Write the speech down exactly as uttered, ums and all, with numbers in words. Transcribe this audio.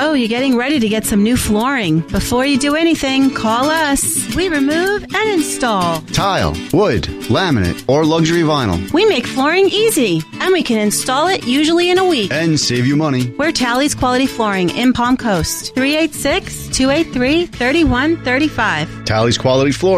So, you're getting ready to get some new flooring. Before you do anything, call us. We remove and install tile, wood, laminate, or luxury vinyl. We make flooring easy, and we can install it usually in a week. And save you money. We're Tally's Quality Flooring in Palm Coast. three eight six, two eight three, three one three five. Tally's Quality Flooring.